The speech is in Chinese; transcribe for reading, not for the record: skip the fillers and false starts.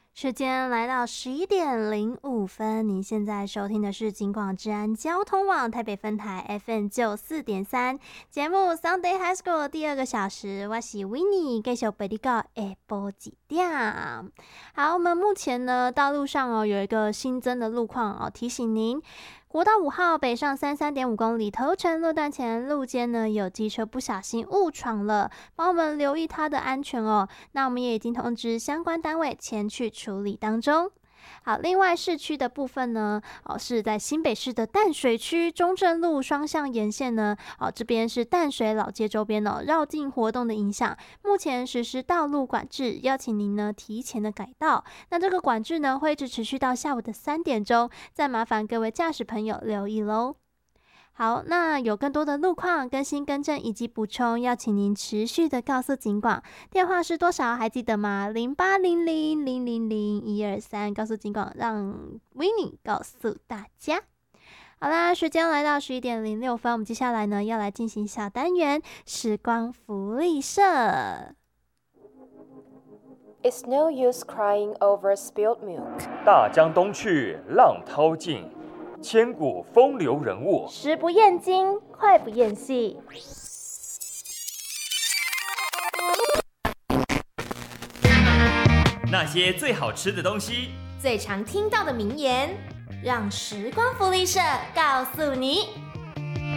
时间来到11:05，您现在收听的是警广治安交通网台北分台 FM94.3 节目 Sunday High School 第2个小时，我是 Winnie， 继续陪你到下晡几点。好，我们目前呢道路上有一个新增的路况提醒您。国道5号北上33.5公里头城路段前路肩呢有机车不小心误闯了，帮我们留意它的安全哦。那我们也已经通知相关单位前去处理当中。好，另外市区的部分呢，是在新北市的淡水区中正路双向沿线呢，这边是淡水老街周边绕境活动的影响，目前实施道路管制，邀请您呢提前的改道。那这个管制呢会一直持续到下午的3点钟，再麻烦各位驾驶朋友留意咯。好，那有更多的路况更新更正以及补充，要请您持续的告诉警广。电话是多少还记得吗？0800000123，告诉警广，让 Winnie 告诉大家。好啦，时间来到11:06，我们接下来呢要来进行小单元时光福利社。 It's no use crying over spilled milk。 大江东去，浪淘尽。千古风流人物， 食不厌精，脍不厌细。 那些最好吃的东西， 最常听到的名言，让时光福利社告诉你。